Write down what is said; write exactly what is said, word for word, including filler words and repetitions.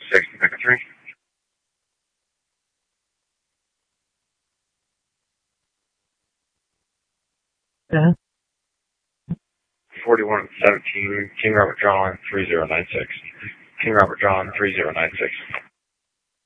six, Becca three. Yeah. forty-one seventeen, King Robert John, three zero nine six. King Robert John, three zero nine six.